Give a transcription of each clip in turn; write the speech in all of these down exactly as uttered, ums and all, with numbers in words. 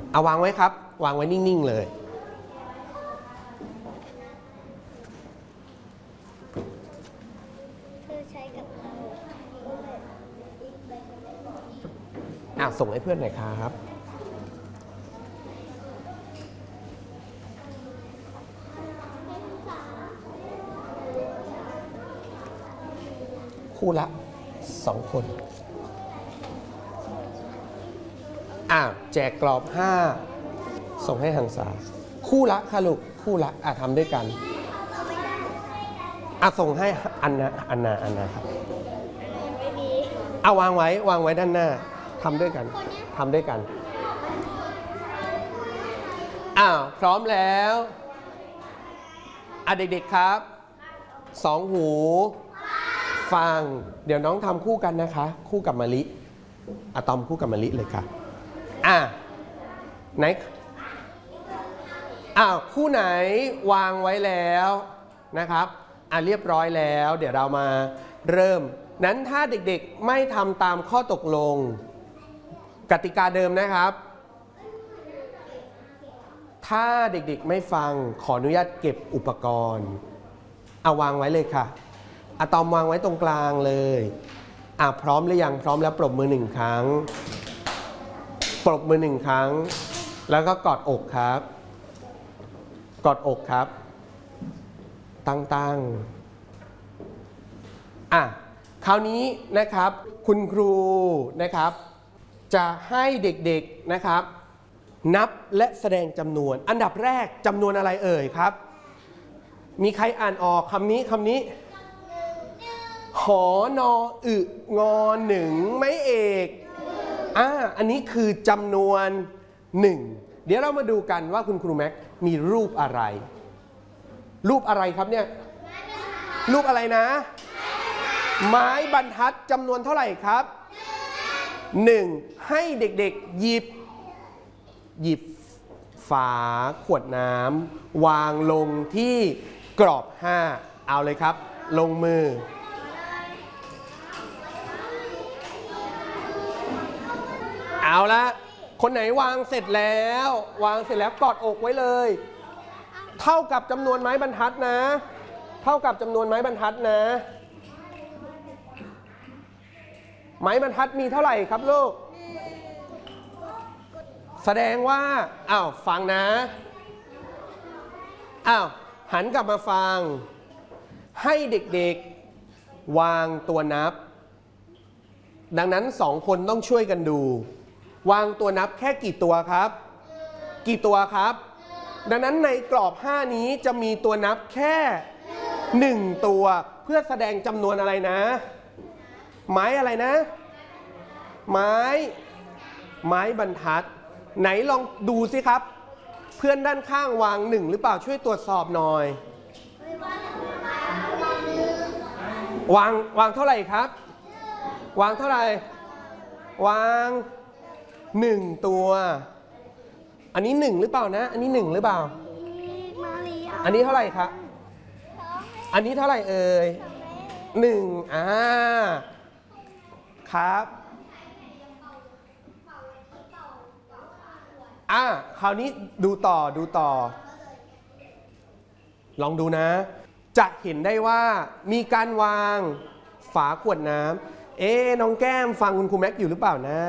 เอาวางไว้ครับวางไว้นิ่งๆเลยอ่ะส่งให้เพื่อนหน่อยครับคู่ละสองคนอ่ะแจกกรอบห้าส่งให้หังษาคู่ละค่ะลูกคู่ละอ่ะทำด้วยกันอ่ะส่งให้อันนาอันนาอันนาครับเอาวางไว้วางไว้ด้านหน้าทำด้วยกันทำด้วยกันอ้าวพร้อมแล้วอ่ะเด็กๆครับสองหูฟังเดี๋ยวน้องทำคู่กันนะคะคู่กับมะลิอะตอมคู่กับมะลิเลยค่ะอ่ะไหนอ้าวคู่ไหนวางไว้แล้วนะครับอ่ะเรียบร้อยแล้วเดี๋ยวเรามาเริ่มนั้นถ้าเด็กๆไม่ทำตามข้อตกลงกติกาเดิมนะครับถ้าเด็กๆไม่ฟังขออนุญาตเก็บอุปกรณ์เอาวางไว้เลยค่ะอะตอมวางไว้ตรงกลางเลยอ่ะพร้อมหรือยังพร้อมแล้วปรบมือหนึ่งครั้งปรบมือหนึ่งครั้งแล้วก็กอดอกครับกอดอกครับตั้งๆอ่ะคราวนี้นะครับคุณครูนะครับจะให้เด็กๆนะครับนับและแสดงจำนวนอันดับแรกจำนวนอะไรเอ่ยครับมีใครอ่านออกคำนี้คำนี้หอนออึงอหนึ่งไม่เอกอ่าอันนี้คือจำนวนหนึ่งเดี๋ยวเรามาดูกันว่าคุณครูแม็กมีรูปอะไรรูปอะไรครับเนี่ยรูปอะไรนะไม้บรรทัดจำนวนเท่าไหร่ครับหนึ่งให้เด็กๆหยิบหยิบฝาขวดน้ำวางลงที่กรอบห้าเอาเลยครับลงมือเอาละคนไหนวางเสร็จแล้ววางเสร็จแล้วกอดอกไว้เลยเท่ากับจำนวนไม้บรรทัดนะเท่ากับจำนวนไม้บรรทัดนะไม้บรรทัดมีเท่าไหร่ครับลูกแสดงว่าอ้าวฟังนะอ้าวหันกลับมาฟังให้เด็กๆวางตัวนับดังนั้นสองคนต้องช่วยกันดูวางตัวนับแค่กี่ตัวครับกี่ตัวครับดังนั้นในกรอบห้านี้จะมีตัวนับแค่หนึ่งตัวเพื่อแสดงจำนวนอะไรนะไม้อะไรนะไม้ไม้บรรทัดไหนลองดูสิครับเพื่อนด้านข้างวางหนึ่งหรือเปล่าช่วยตรวจสอบหน่อยวางวางเท่าไหร่ครับวางเท่าไหร่วางหนึ่งตัวอันนี้หนึ่งหรือเปล่านะอันนี้หนึ่งหรือเปล่าอันนี้เท่าไหร่ครับอันนี้เท่าไหร่เอ่ยหนึ่งอ่าครับอ่ะคราวนี้ดูต่อดูต่อลองดูนะจะเห็นได้ว่ามีการวางฝาขวดน้ำเอ๊ะน้องแก้มฟังคุณครูแม็กอยู่หรือเปล่านะ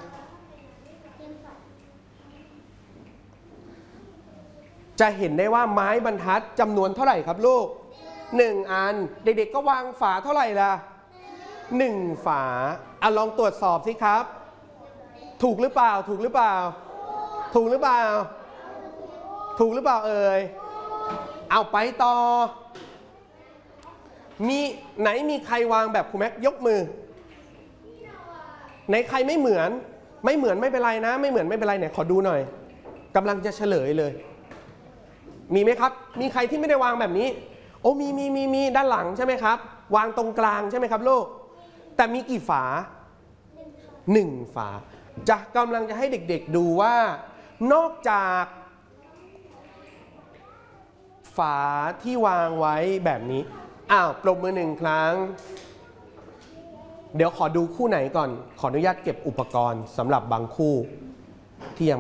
จะเห็นได้ว่าไม้บรรทัดจำนวนเท่าไหร่ครับลูกหนึ่งอันเด็กๆก็วางฝาเท่าไหร่ล่ะหนึ่งฝาอ่ะลองตรวจสอบสิครับถูกหรือเปล่าถูกหรือเปล่าถูกหรือเปล่าถูกหรือเปล่าเอ่ยเอาไปต่อมีไหนมีใครวางแบบครูแม็กยกมือไหนใครไม่เหมือนไม่เหมือนไม่เป็นไรนะไม่เหมือนไม่เป็นไรไหนขอดูหน่อยกำลังจะเฉลยเลยมีไหมครับมีใครที่ไม่ได้วางแบบนี้โอ้มีมีมีมีด้านหลังใช่ไหมครับวางตรงกลางใช่ไหมครับลูกแต่มีกี่ฝาหนึ่งฝาจะกำลังจะให้เด็กๆดูว่านอกจากฝาที่วางไว้แบบนี้อ้าวปรบมือหนึ่งครั้งเดี๋ยวขอดูคู่ไหนก่อนขออนุญาตเก็บอุปกรณ์สำหรับบางคู่ที่ยัง